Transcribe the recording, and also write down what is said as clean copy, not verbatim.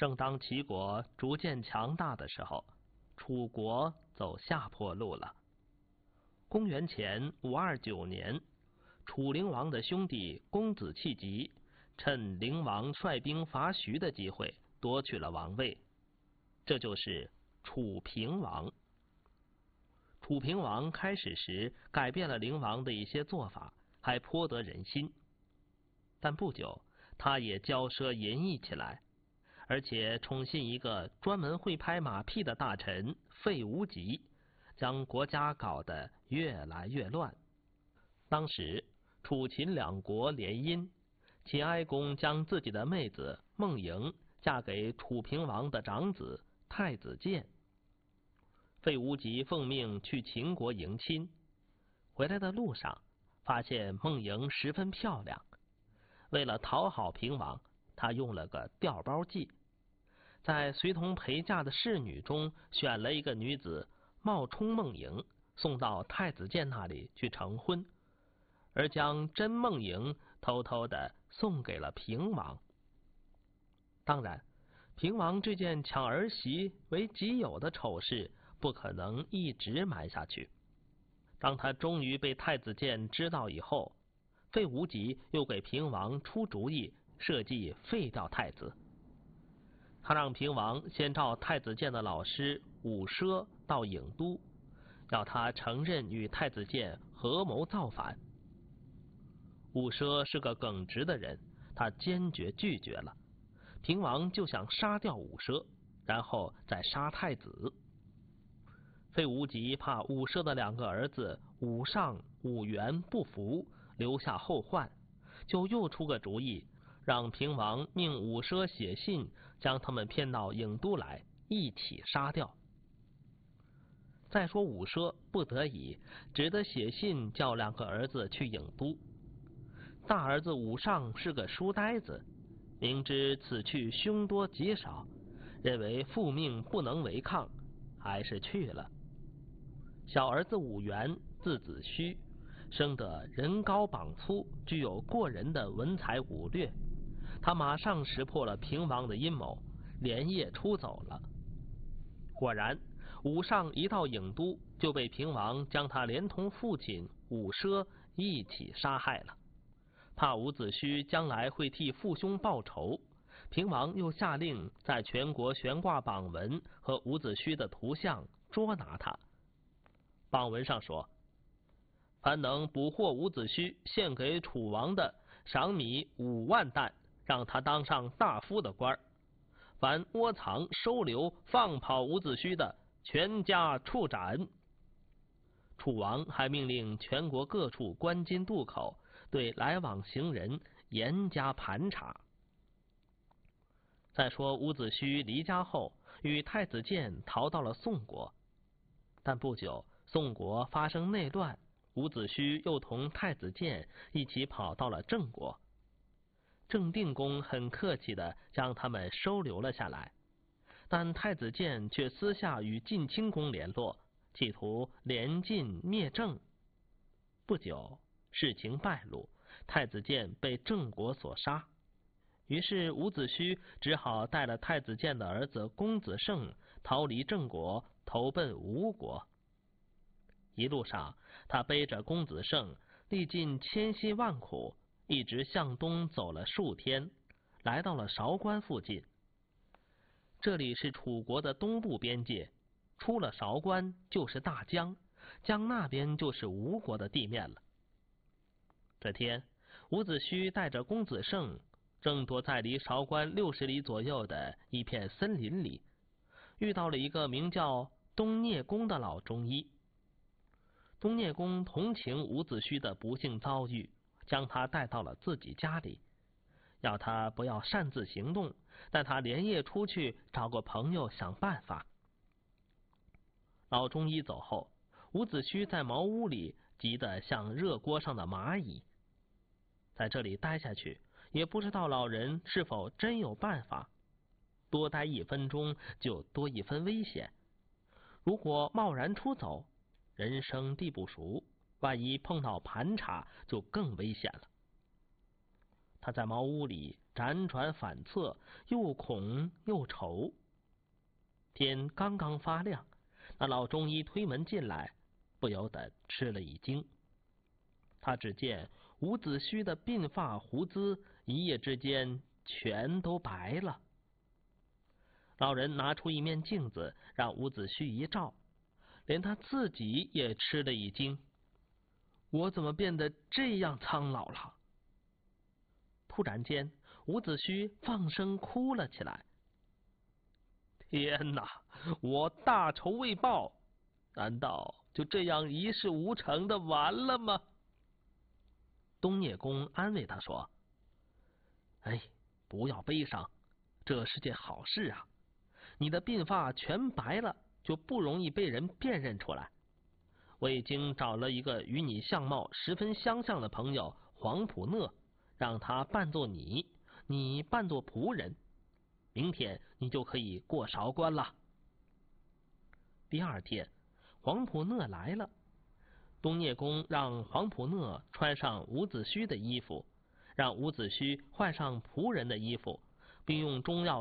正当齐国逐渐强大的时候，楚国走下坡路了。公元前529年，楚灵王的兄弟公子弃疾趁灵王率兵伐徐的机会夺取了王位，这就是楚平王。楚平王开始时改变了灵王的一些做法，还颇得人心，但不久他也骄奢淫逸起来，而且宠信一个专门会拍马屁的大臣费无极，将国家搞得越来越乱。当时楚秦两国联姻，秦哀公将自己的妹子孟莹嫁给楚平王的长子太子建。费无极奉命去秦国迎亲，回来的路上发现孟莹十分漂亮，为了讨好平王，他用了个调包计，在随同陪嫁的侍女中选了一个女子冒充孟莹，送到太子建那里去成婚，而将真孟莹偷偷地送给了平王。当然，平王这件抢儿媳为己有的丑事不可能一直瞒下去。当他终于被太子建知道以后，费无极又给平王出主意，设计废掉太子。他让平王先召太子建的老师伍奢到郢都，要他承认与太子建合谋造反。伍奢是个耿直的人，他坚决拒绝了。平王就想杀掉伍奢，然后再杀太子。费无极怕伍奢的两个儿子伍尚、伍元不服，留下后患，就又出个主意，让平王命伍奢写信，将他们骗到郢都来，一起杀掉。再说伍奢不得已，只得写信叫两个儿子去郢都。大儿子伍尚是个书呆子，明知此去凶多吉少，认为父命不能违抗，还是去了。小儿子伍元字子胥，生得人高膀粗，具有过人的文才武略，他马上识破了平王的阴谋，连夜出走了。果然，伍尚一到郢都，就被平王将他连同父亲伍奢一起杀害了。怕伍子胥将来会替父兄报仇，平王又下令在全国悬挂榜文和伍子胥的图像，捉拿他。榜文上说，凡能捕获伍子胥献给楚王的，赏米5万担，让他当上大夫的官；凡窝藏、收留、放跑伍子胥的，全家处斩。楚王还命令全国各处关津渡口对来往行人严加盘查。再说伍子胥离家后，与太子建逃到了宋国，但不久宋国发生内乱，伍子胥又同太子建一起跑到了郑国。郑定公很客气地将他们收留了下来，但太子建却私下与晋清公联络，企图联晋灭郑。不久，事情败露，太子建被郑国所杀。于是伍子胥只好带了太子建的儿子公子胜逃离郑国，投奔吴国。一路上，他背着公子胜，历尽千辛万苦，一直向东走了数天，来到了韶关附近。这里是楚国的东部边界，出了韶关就是大江，江那边就是吴国的地面了。这天，伍子胥带着公子胜正躲在离韶关60里左右的一片森林里，遇到了一个名叫东聂公的老中医。东聂公同情伍子胥的不幸遭遇，将他带到了自己家里，要他不要擅自行动，带他连夜出去找个朋友想办法。老中医走后，伍子胥在茅屋里急得像热锅上的蚂蚁。在这里待下去，也不知道老人是否真有办法，多待1分钟就多1分危险。如果贸然出走，人生地不熟，万一碰到盘查就更危险了。他在茅屋里辗转反侧，又恐又愁。天刚刚发亮，那老中医推门进来，不由得吃了一惊。他只见伍子胥的鬓发胡子一夜之间全都白了。老人拿出一面镜子，让伍子胥一照，连他自己也吃了一惊。我怎么变得这样苍老了？突然间，伍子胥放声哭了起来。天哪！我大仇未报，难道就这样一事无成的完了吗？东聂公安慰他说：“哎，不要悲伤，这是件好事啊！你的鬓发全白了，就不容易被人辨认出来。我已经找了一个与你相貌十分相像的朋友黄甫讷，让他扮作你，你扮作仆人。明天你就可以过韶关了。”第二天，黄甫讷来了。东聂公让黄甫讷穿上伍子胥的衣服，让伍子胥换上仆人的衣服，并用中药